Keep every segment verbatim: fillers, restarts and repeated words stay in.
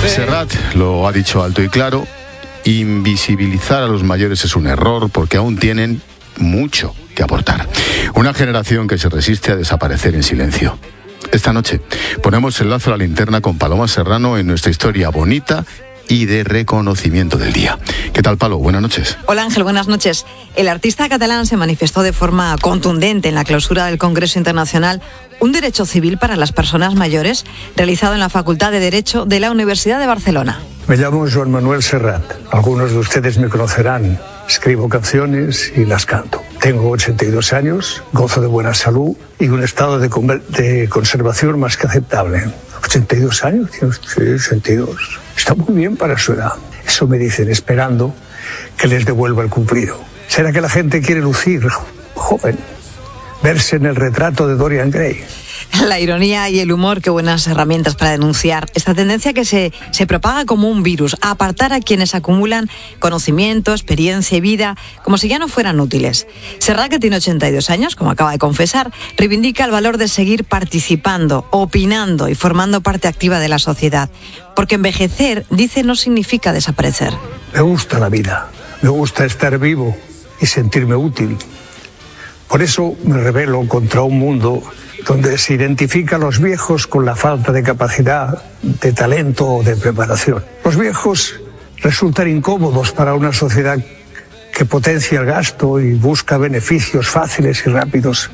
Serrat lo ha dicho alto y claro, invisibilizar a los mayores es un error porque aún tienen mucho que aportar. Una generación que se resiste a desaparecer en silencio. Esta noche ponemos el lazo a la linterna con Paloma Serrano en nuestra historia bonita y de reconocimiento del día. ¿Qué tal, Palo? Buenas noches. Hola, Ángel, buenas noches. El artista catalán se manifestó de forma contundente en la clausura del Congreso Internacional Un derecho civil para las personas mayores, realizado en la Facultad de Derecho de la Universidad de Barcelona. Me llamo Joan Manuel Serrat. Algunos de ustedes me conocerán. Escribo canciones y las canto. Tengo ochenta y dos años, gozo de buena salud y un estado de, con- de conservación más que aceptable. ¿ochenta y dos años? Sí, ochenta y dos. Está muy bien para su edad. Eso me dicen, esperando que les devuelva el cumplido. ¿Será que la gente quiere lucir joven? Verse en el retrato de Dorian Gray. La ironía y el humor, qué buenas herramientas para denunciar esta tendencia que se, se propaga como un virus, a apartar a quienes acumulan conocimiento, experiencia y vida, como si ya no fueran útiles. Serrat, que tiene ochenta y dos años, como acaba de confesar, reivindica el valor de seguir participando, opinando y formando parte activa de la sociedad. Porque envejecer, dice, no significa desaparecer. Me gusta la vida, me gusta estar vivo y sentirme útil. Por eso me rebelo contra un mundo donde se identifica a los viejos con la falta de capacidad, de talento o de preparación. Los viejos resultan incómodos para una sociedad que potencia el gasto y busca beneficios fáciles y rápidos.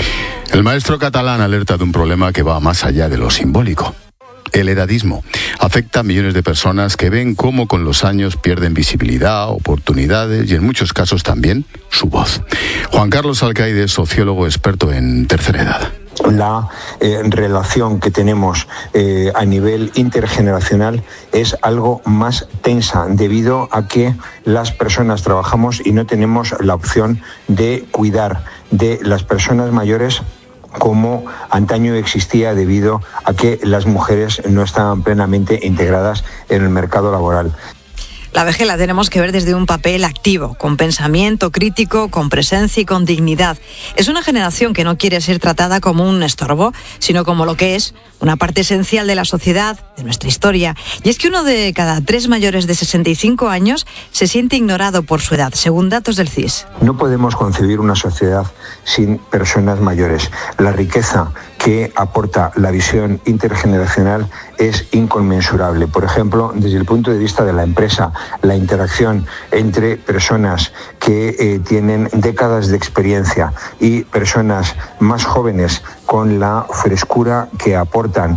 El maestro catalán alerta de un problema que va más allá de lo simbólico. El edadismo afecta a millones de personas que ven cómo con los años pierden visibilidad, oportunidades y en muchos casos también su voz. Juan Carlos Alcaide, sociólogo experto en tercera edad. La eh, relación que tenemos eh, a nivel intergeneracional es algo más tensa debido a que las personas trabajamos y no tenemos la opción de cuidar de las personas mayores como antaño existía debido a que las mujeres no estaban plenamente integradas en el mercado laboral. La vejez la tenemos que ver desde un papel activo, con pensamiento crítico, con presencia y con dignidad. Es una generación que no quiere ser tratada como un estorbo, sino como lo que es, una parte esencial de la sociedad, de nuestra historia. Y es que uno de cada tres mayores de sesenta y cinco años se siente ignorado por su edad, según datos del C I S. No podemos concebir una sociedad sin personas mayores. La riqueza que aporta la visión intergeneracional es inconmensurable. Por ejemplo, desde el punto de vista de la empresa, la interacción entre personas que eh, tienen décadas de experiencia y personas más jóvenes con la frescura que aportan.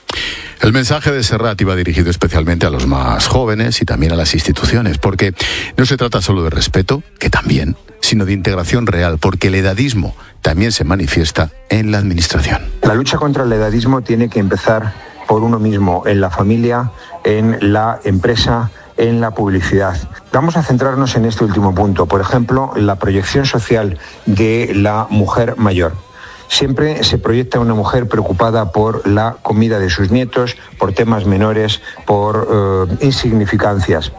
El mensaje de Serrat iba dirigido especialmente a los más jóvenes y también a las instituciones, porque no se trata solo de respeto, que también, sino de integración real, porque el edadismo también se manifiesta en la administración. La lucha contra el edadismo tiene que empezar por uno mismo, en la familia, en la empresa, en la publicidad. Vamos a centrarnos en este último punto, por ejemplo, en la proyección social de la mujer mayor. Siempre se proyecta una mujer preocupada por la comida de sus nietos, por temas menores, por eh, insignificancias.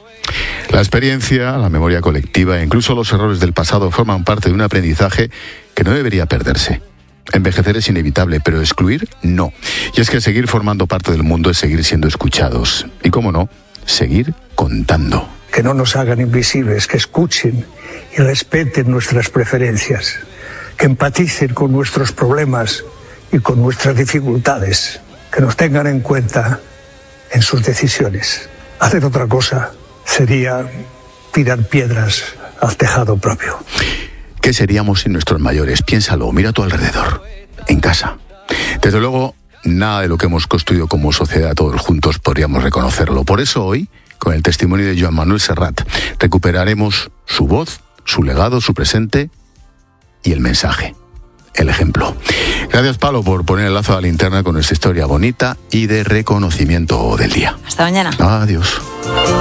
La experiencia, la memoria colectiva e incluso los errores del pasado forman parte de un aprendizaje que no debería perderse. Envejecer es inevitable, pero excluir, no. Y es que seguir formando parte del mundo es seguir siendo escuchados. Y cómo no, seguir contando. Que no nos hagan invisibles, que escuchen y respeten nuestras preferencias, que empaticen con nuestros problemas y con nuestras dificultades, que nos tengan en cuenta en sus decisiones. Hacer otra cosa sería tirar piedras al tejado propio. ¿Qué seríamos sin nuestros mayores? Piénsalo, mira a tu alrededor, en casa. Desde luego, nada de lo que hemos construido como sociedad todos juntos podríamos reconocerlo. Por eso hoy, con el testimonio de Joan Manuel Serrat, recuperaremos su voz, su legado, su presente y el mensaje, el ejemplo. Gracias, Palo, por poner el lazo a la linterna con nuestra historia bonita y de reconocimiento del día. Hasta mañana. Adiós.